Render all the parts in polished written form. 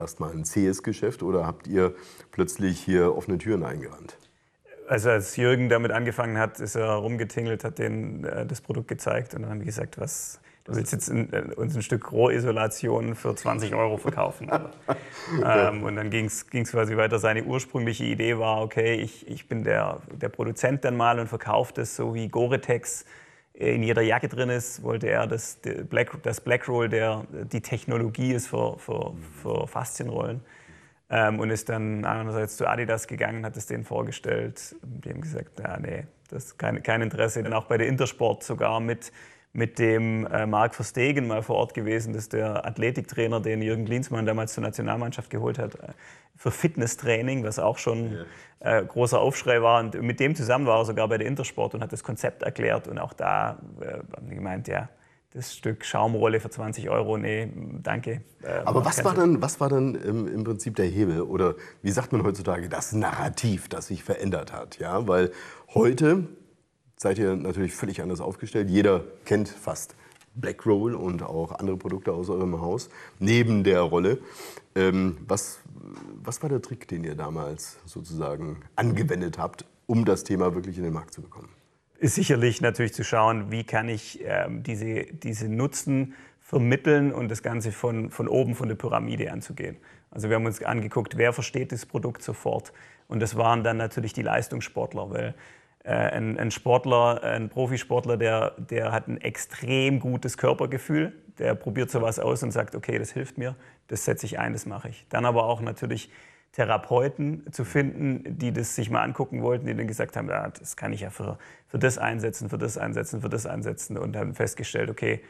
Erstmal ein zähes Geschäft oder habt ihr plötzlich hier offene Türen eingerannt? Also als Jürgen damit angefangen hat, ist er rumgetingelt, hat denen das Produkt gezeigt und dann haben wir gesagt, du willst jetzt uns ein Stück Rohisolation für 20 Euro verkaufen. Und dann ging es quasi weiter. Seine ursprüngliche Idee war, okay, ich bin der Produzent dann mal und verkaufe das so wie Gore-Tex in jeder Jacke drin ist, wollte er das Blackroll, die Technologie ist für Faszienrollen. Und ist dann einerseits zu Adidas gegangen, hat es denen vorgestellt. Die haben gesagt, ja, nee, das ist kein Interesse. Dann auch bei der Intersport sogar mit dem Marc Verstegen mal vor Ort gewesen. Das ist der Athletiktrainer, den Jürgen Klinsmann damals zur Nationalmannschaft geholt hat, für Fitnesstraining, was auch schon großer Aufschrei war. Und mit dem zusammen war er sogar bei der Intersport und hat das Konzept erklärt. Und auch da haben die gemeint, ja, das Stück Schaumrolle für 20 Euro, nee, danke. Aber was war dann im Prinzip der Hebel oder wie sagt man heutzutage, das Narrativ, das sich verändert hat? Ja? Weil heute seid ihr natürlich völlig anders aufgestellt. Jeder kennt fast Blackroll und auch andere Produkte aus eurem Haus, neben der Rolle. Was war der Trick, den ihr damals sozusagen angewendet habt, um das Thema wirklich in den Markt zu bekommen? Ist sicherlich natürlich zu schauen, wie kann ich diese Nutzen vermitteln und das Ganze von oben, von der Pyramide anzugehen. Also wir haben uns angeguckt, wer versteht das Produkt sofort. Und das waren dann natürlich die Leistungssportler, weil ein Profisportler, der hat ein extrem gutes Körpergefühl, der probiert sowas aus und sagt, okay, das hilft mir, das setze ich ein, das mache ich. Dann aber auch natürlich Therapeuten zu finden, die das sich mal angucken wollten, die dann gesagt haben, ja, das kann ich ja für das einsetzen, für das einsetzen, für das einsetzen und haben festgestellt, okay,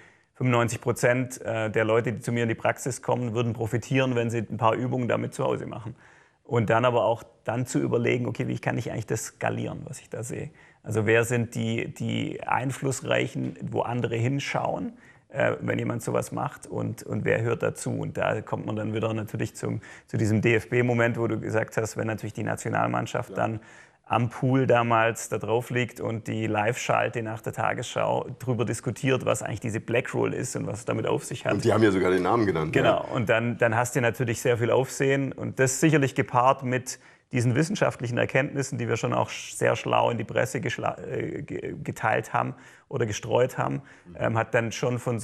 95% der Leute, die zu mir in die Praxis kommen, würden profitieren, wenn sie ein paar Übungen damit zu Hause machen. Und dann aber auch zu überlegen, okay, wie kann ich eigentlich das skalieren, was ich da sehe. Also wer sind die Einflussreichen, wo andere hinschauen, wenn jemand sowas macht und wer hört dazu. Und da kommt man dann wieder natürlich zu diesem DFB-Moment, wo du gesagt hast, wenn natürlich die Nationalmannschaft dann am Pool damals da drauf liegt und die Live-Schalte nach der Tagesschau darüber diskutiert, was eigentlich diese Blackroll ist und was es damit auf sich hat. Und die haben ja sogar den Namen genannt. Genau, und dann hast du natürlich sehr viel Aufsehen und das sicherlich gepaart mit diesen wissenschaftlichen Erkenntnissen, die wir schon auch sehr schlau in die Presse geteilt haben oder gestreut haben, hat dann schon hat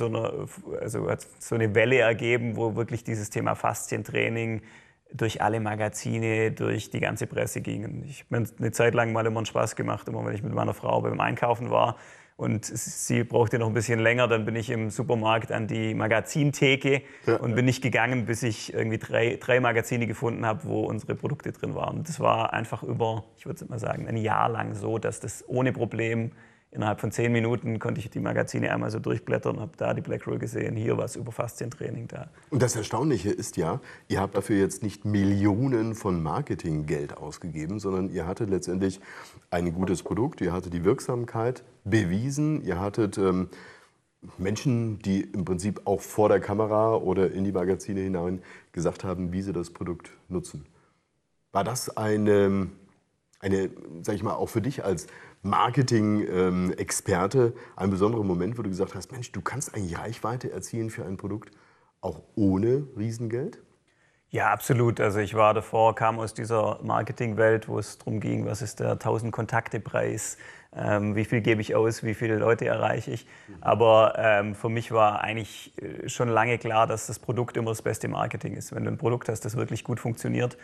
so eine Welle ergeben, wo wirklich dieses Thema Faszientraining durch alle Magazine, durch die ganze Presse ging. Und ich habe mir eine Zeit lang mal immer einen Spaß gemacht, immer wenn ich mit meiner Frau beim Einkaufen war und sie brauchte noch ein bisschen länger, dann bin ich im Supermarkt an die Magazintheke und bin nicht gegangen, bis ich irgendwie drei Magazine gefunden habe, wo unsere Produkte drin waren. Und das war einfach ich würde mal sagen, ein Jahr lang so, dass das ohne Problem innerhalb von 10 Minuten konnte ich die Magazine einmal so durchblättern und habe da die Blackroll gesehen, hier was über Faszientraining da. Und das Erstaunliche ist ja, ihr habt dafür jetzt nicht Millionen von Marketinggeld ausgegeben, sondern ihr hattet letztendlich ein gutes Produkt, ihr hattet die Wirksamkeit bewiesen, ihr hattet Menschen, die im Prinzip auch vor der Kamera oder in die Magazine hinein gesagt haben, wie sie das Produkt nutzen. War das eine, sag ich mal, auch für dich als Marketing-Experte ein besonderer Moment, wo du gesagt hast, Mensch, du kannst eigentlich Reichweite erzielen für ein Produkt auch ohne Riesengeld? Ja, absolut. Also ich war davor, kam aus dieser Marketingwelt, wo es darum ging, was ist der 1000-Kontakte-Preis, wie viel gebe ich aus, wie viele Leute erreiche ich. Aber für mich war eigentlich schon lange klar, dass das Produkt immer das beste Marketing ist. Wenn du ein Produkt hast, das wirklich gut funktioniert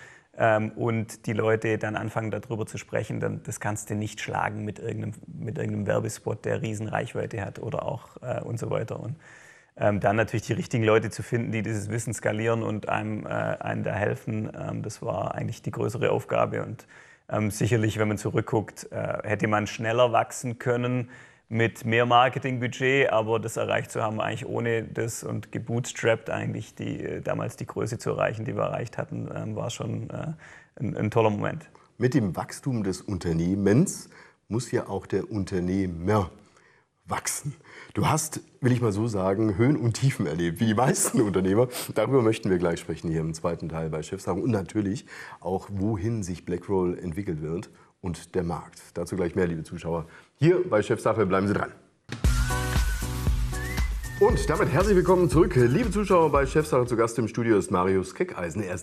und die Leute dann anfangen, darüber zu sprechen, dann das kannst du nicht schlagen mit irgendeinem Werbespot, der riesen Reichweite hat oder auch und so weiter. Und dann natürlich die richtigen Leute zu finden, die dieses Wissen skalieren und einem da helfen, das war eigentlich die größere Aufgabe. Und sicherlich, wenn man zurückguckt, hätte man schneller wachsen können mit mehr Marketingbudget, aber das erreicht zu haben eigentlich ohne das und gebootstrapped eigentlich damals die Größe zu erreichen, die wir erreicht hatten, war schon ein toller Moment. Mit dem Wachstum des Unternehmens muss ja auch der Unternehmer wachsen. Du hast, will ich mal so sagen, Höhen und Tiefen erlebt, wie die meisten Unternehmer. Darüber möchten wir gleich sprechen hier im zweiten Teil bei Chefsache und natürlich auch, wohin sich Blackroll entwickelt wird und der Markt. Dazu gleich mehr, liebe Zuschauer. Hier bei Chefsache, bleiben Sie dran. Und damit herzlich willkommen zurück, liebe Zuschauer bei Chefsache. Zu Gast im Studio ist Marius Keckeisen. Er ist